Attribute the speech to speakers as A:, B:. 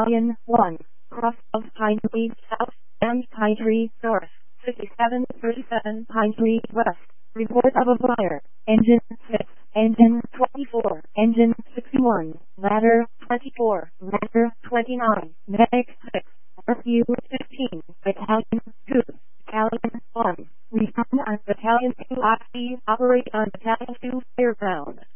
A: Battalion 1, cross of Pine Tree South and Pine Tree North, 5737 Pine Tree West. Report of a fire. Engine 6, Engine 24, Engine 61, Ladder 24, Ladder 29, Medic 6, RFU 15, Battalion 2, Battalion 1. Return on Battalion 2 operate on Battalion 2 fireground.